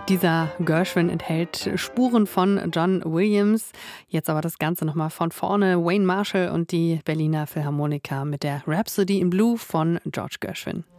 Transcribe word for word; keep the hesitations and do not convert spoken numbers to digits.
Dieser Gershwin enthält Spuren von John Williams. Jetzt aber das Ganze nochmal von vorne. Wayne Marshall und die Berliner Philharmoniker mit der Rhapsody in Blue von George Gershwin.